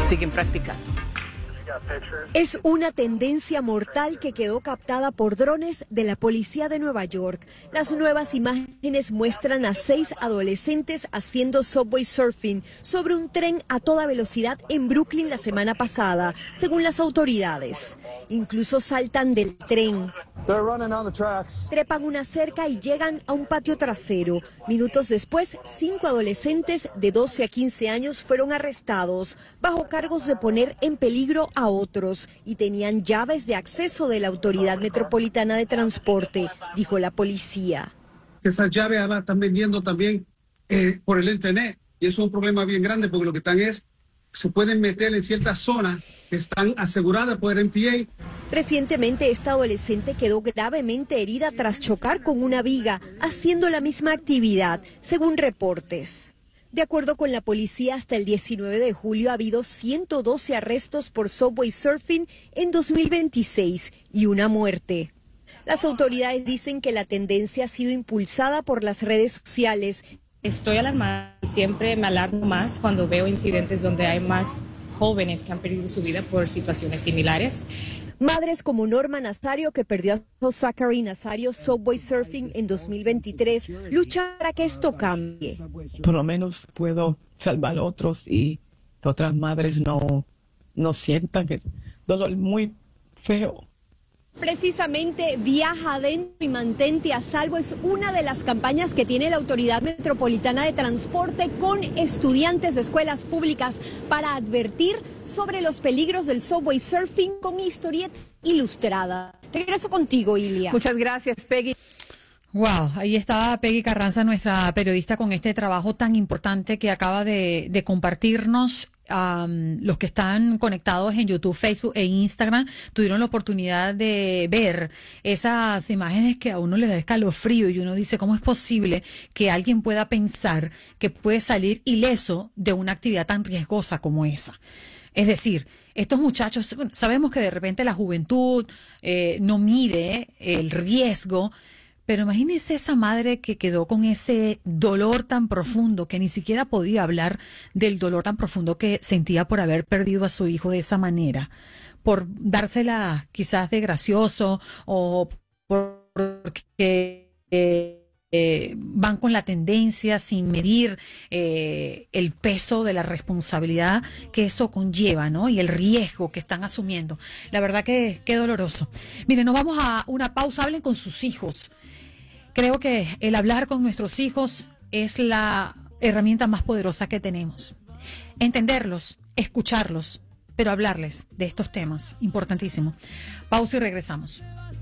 siguen practicando. Es una tendencia mortal que quedó captada por drones de la policía de Nueva York. Las nuevas imágenes muestran a 6 adolescentes haciendo subway surfing sobre un tren a toda velocidad en Brooklyn la semana pasada, según las autoridades. Incluso saltan del tren, trepan una cerca y llegan a un patio trasero. Minutos después, 5 adolescentes de 12 a 15 años fueron arrestados bajo cargos de poner en peligro a otros y tenían llaves de acceso de la Autoridad Metropolitana de Transporte, dijo la policía. Esas llaves ahora están vendiendo también por el internet y eso es un problema bien grande porque lo que están es, se pueden meter en ciertas zonas que están aseguradas por el MTA. Recientemente esta adolescente quedó gravemente herida tras chocar con una viga haciendo la misma actividad, según reportes. De acuerdo con la policía, hasta el 19 de julio ha habido 112 arrestos por subway surfing en 2026 y una muerte. Las autoridades dicen que la tendencia ha sido impulsada por las redes sociales. Estoy alarmada, siempre me alarmo más cuando veo incidentes donde hay más jóvenes que han perdido su vida por situaciones similares. Madres como Norma Nazario, que perdió a su Zachary Nazario subway surfing en 2023, luchan para que esto cambie. Por lo menos puedo salvar a otros y que otras madres no sientan que es dolor muy feo. Precisamente Viaja Adentro y Mantente a Salvo es una de las campañas que tiene la Autoridad Metropolitana de Transporte con estudiantes de escuelas públicas para advertir sobre los peligros del subway surfing con mi historieta ilustrada. Regreso contigo, Ilia. Muchas gracias, Peggy. Wow, ahí está Peggy Carranza, nuestra periodista, con este trabajo tan importante que acaba de compartirnos. Los que están conectados en YouTube, Facebook e Instagram tuvieron la oportunidad de ver esas imágenes que a uno le da escalofrío y uno dice, ¿cómo es posible que alguien pueda pensar que puede salir ileso de una actividad tan riesgosa como esa? Es decir, estos muchachos, bueno, sabemos que de repente la juventud no mide el riesgo, pero imagínese esa madre que quedó con ese dolor tan profundo, que ni siquiera podía hablar del dolor tan profundo que sentía por haber perdido a su hijo de esa manera, por dársela quizás de gracioso o porque van con la tendencia sin medir el peso de la responsabilidad que eso conlleva, ¿no? Y el riesgo que están asumiendo. La verdad que qué doloroso. Miren, nos vamos a una pausa. Hablen con sus hijos. Creo que el hablar con nuestros hijos es la herramienta más poderosa que tenemos. Entenderlos, escucharlos, pero hablarles de estos temas, importantísimo. Pausa y regresamos.